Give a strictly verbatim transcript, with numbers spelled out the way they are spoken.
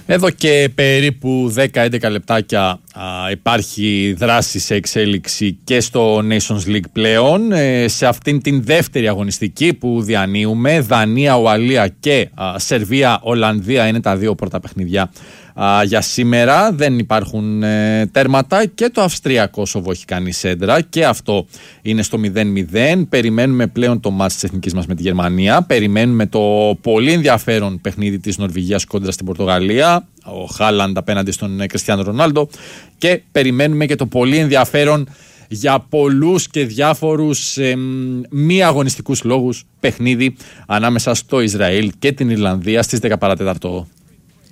Εδώ και περίπου δέκα με έντεκα λεπτάκια α, υπάρχει δράση σε εξέλιξη και στο Nations League πλέον. Ε, σε αυτήν την δεύτερη αγωνιστική που διανύουμε, Δανία, Ουαλία και α, Σερβία, Ολλανδία είναι τα δύο πρώτα παιχνίδια α, για σήμερα. Δεν υπάρχουν ε, τέρματα και το Αυστρία-Κόσοβο έχει κάνει σέντρα και αυτό είναι στο μηδέν μηδέν. Περιμένουμε πλέον το μάτς της εθνικής μας με τη Γερμανία. Περιμένουμε το πολύ ενδιαφέρον παιχνίδι της Νορβηγίας κόντρα στην Πορτογαλία, ο Χάλαντ απέναντι στον Κριστιάνο Ρονάλντο, και περιμένουμε και το πολύ ενδιαφέρον για πολλούς και διάφορους ε, μη αγωνιστικούς λόγους παιχνίδι ανάμεσα στο Ισραήλ και την Ιρλανδία στις δέκα παρά τέταρτο